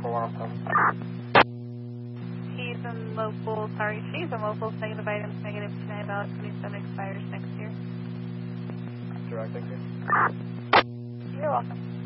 He's in local, sorry, she's in locals, negative items, negative $29.27 expires next year. Direct, thank you. You're welcome.